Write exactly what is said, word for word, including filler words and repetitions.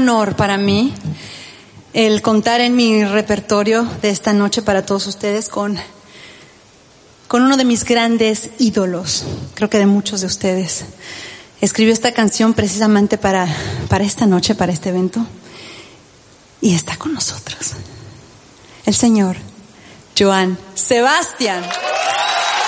honor para mí el contar en mi repertorio de esta noche para todos ustedes con, con uno de mis grandes ídolos, creo que de muchos de ustedes. Escribió esta canción precisamente para, para esta noche, para este evento, y está con nosotros el señor Joan Sebastián.